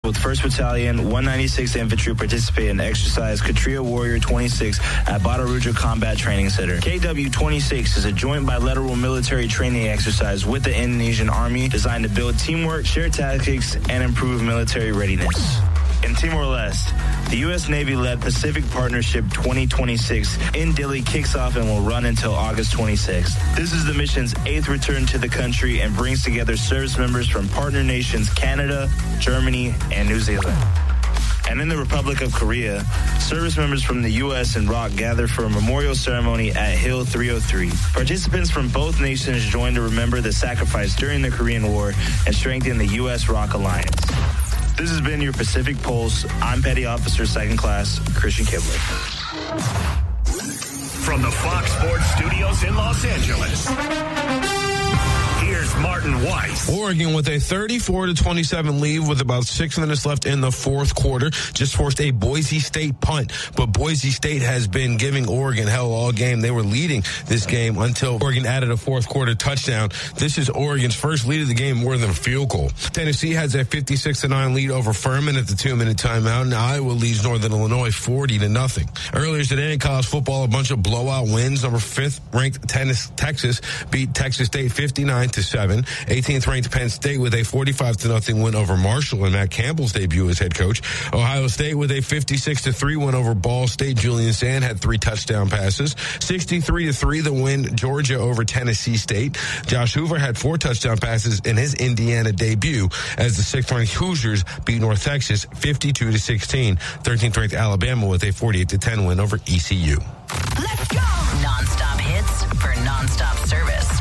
with 1st Battalion, 196th Infantry participate in exercise Katria Warrior 26 at Bada Ruja Combat Training Center. KW-26 is a joint bilateral military training exercise with the Indonesian Army designed to build teamwork, share tactics, and improve military readiness. In Timor-Leste, the U.S. Navy-led Pacific Partnership 2026 in Dili kicks off and will run until August 26th. This is the mission's 8th return to the country and brings together service members from partner nations Canada, Germany, and New Zealand. And in the Republic of Korea, service members from the U.S. and ROK gather for a memorial ceremony at Hill 303. Participants from both nations join to remember the sacrifice during the Korean War and strengthen the U.S.-ROK alliance. This has been your Pacific Pulse. I'm Petty Officer 2nd Class Christian Kibler. From the Fox Sports Studios in Los Angeles, here's Martin Weiss. Oregon with a 34-27 lead with about 6 minutes left in the fourth quarter just forced a Boise State punt, but Boise State has been giving Oregon hell all game. They were leading this game until Oregon added a fourth quarter touchdown. This is Oregon's first lead of the game, more than a field goal. Tennessee has a 56-9 lead over Furman at the 2-minute timeout, and Iowa leads Northern Illinois 40-0. Earlier today in college football, a bunch of blowout wins. Number 5th ranked Texas beat Texas State 59-7. 18th ranked Penn State with a 45-0 win over Marshall in Matt Campbell's debut as head coach. Ohio State with a 56-3 win over Ball State. Julian Sand had 3 touchdown passes. 63-3 the win Georgia over Tennessee State. Josh Hoover had 4 touchdown passes in his Indiana debut as the 6th ranked Hoosiers beat North Texas 52-16. 13th ranked Alabama with a 48-10 win over ECU. Let's go! Non-stop hits for non-stop service.